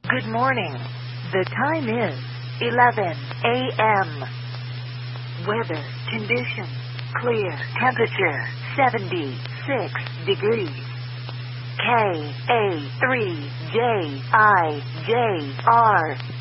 Good morning. The time is 11 a.m. Weather conditions clear. Temperature 76 degrees. KA3JIJR